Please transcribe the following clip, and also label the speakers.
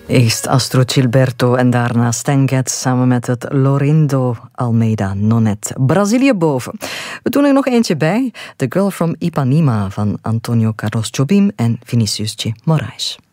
Speaker 1: Eerst Astrid Gilberto en daarna Stan Getz samen met het Lorindo Almeida Nonet. Brazilië boven. We doen er nog eentje bij. The Girl from Ipanema van Antonio Carlos Jobim en Vinicius de Moraes.